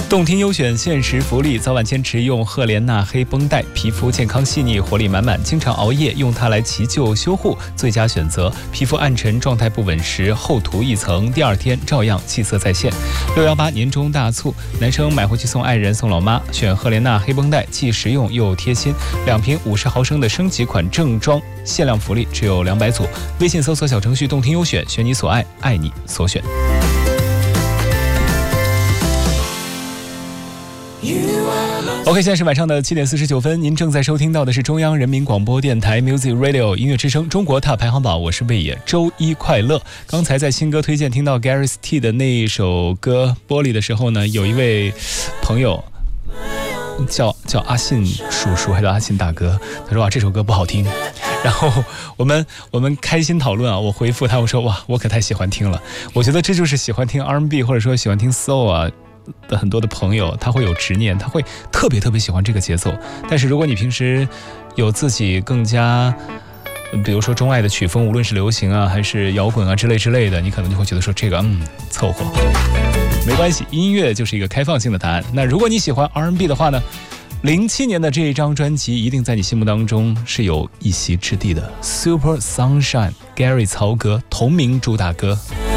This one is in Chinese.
动听优选限时福利，早晚坚持用赫莲娜黑绷带，皮肤健康细腻，活力满满。经常熬夜，用它来急救修护，最佳选择。皮肤暗沉、状态不稳时，厚涂一层，第二天照样气色再现。618年终大促，男生买回去送爱人、送老妈，选赫莲娜黑绷带，既实用又贴心。2瓶50毫升的升级款正装，限量福利只有200组。微信搜索小程序动听优选，选你所爱，爱你所选。OK， 现在是晚上的7点49分，您正在收听到的是中央人民广播电台 Music Radio 音乐之声中国 Top 排行榜，我是魏野，周一快乐。刚才在新歌推荐听到 Gareth T 的那一首歌《玻璃》的时候呢，有一位朋友叫阿信叔叔还是阿信大哥，他说这首歌不好听。然后我们开心讨论啊，我回复他，我说哇，我可太喜欢听了。我觉得这就是喜欢听 R&B 或者说喜欢听 Soul 啊的很多的朋友，他会有执念，他会特别喜欢这个节奏。但是如果你平时有自己更加比如说钟爱的曲风，无论是流行啊还是摇滚啊之类的，你可能就会觉得说这个凑合。没关系，音乐就是一个开放性的答案。那如果你喜欢 R&B 的话呢，07年的这一张专辑一定在你心目当中是有一席之地的。 Super Sunshine， Gary 曹格同名主打歌。